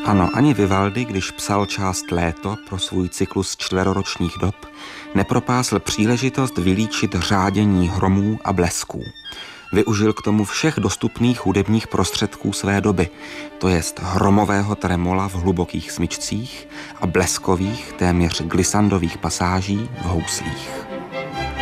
Ano, ani Vivaldi, když psal část Léto pro svůj cyklus 4ročních dob, nepropásl příležitost vylíčit řádění hromů a blesků. Využil k tomu všech dostupných hudebních prostředků své doby, to jest hromového tremola v hlubokých smyčcích a bleskových, téměř glisandových pasáží v houslích.